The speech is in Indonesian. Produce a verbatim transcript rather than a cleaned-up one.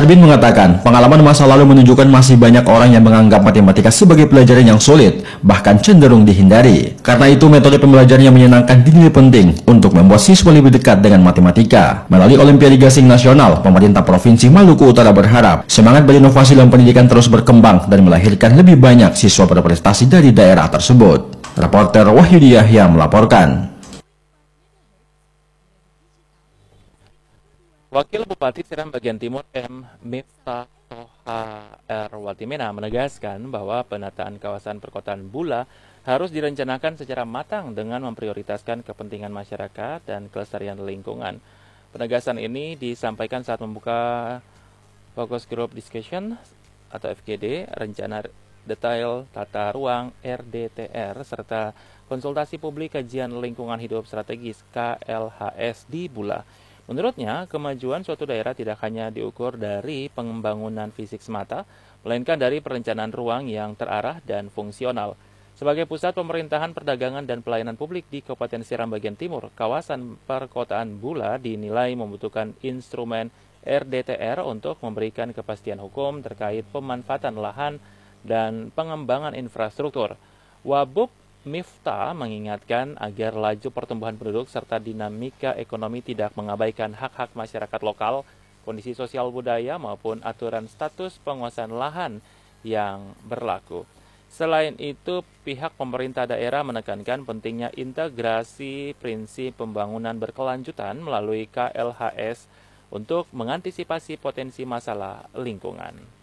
Sarbin mengatakan, pengalaman masa lalu menunjukkan masih banyak orang yang menganggap matematika sebagai pelajaran yang sulit, bahkan cenderung dihindari. Karena itu, metode pembelajaran yang menyenangkan dinilai penting untuk membuat siswa lebih dekat dengan matematika. Melalui Olimpiade Gasing Nasional, pemerintah Provinsi Maluku Utara berharap semangat berinovasi dalam pendidikan terus berkembang dan melahirkan lebih banyak siswa berprestasi dari daerah tersebut. Reporter Wahyudi Yahya melaporkan. Wakil Bupati Seram Bagian Timur M. Miftah Toha R. Watimena menegaskan bahwa penataan kawasan perkotaan Bula harus direncanakan secara matang dengan memprioritaskan kepentingan masyarakat dan kelestarian lingkungan. Penegasan ini disampaikan saat membuka Focus Group Discussion atau F G D, rencana detail tata ruang R D T R, serta konsultasi publik kajian lingkungan hidup strategis K L H S di Bula. Menurutnya, kemajuan suatu daerah tidak hanya diukur dari pembangunan fisik semata, melainkan dari perencanaan ruang yang terarah dan fungsional. Sebagai pusat pemerintahan, perdagangan, dan pelayanan publik di Kabupaten Seram Bagian Timur, kawasan perkotaan Bula dinilai membutuhkan instrumen R D T R untuk memberikan kepastian hukum terkait pemanfaatan lahan dan pengembangan infrastruktur. Wabub Miftah mengingatkan agar laju pertumbuhan penduduk serta dinamika ekonomi tidak mengabaikan hak-hak masyarakat lokal, kondisi sosial budaya maupun aturan status penguasaan lahan yang berlaku. Selain itu, pihak pemerintah daerah menekankan pentingnya integrasi prinsip pembangunan berkelanjutan melalui K L H S untuk mengantisipasi potensi masalah lingkungan.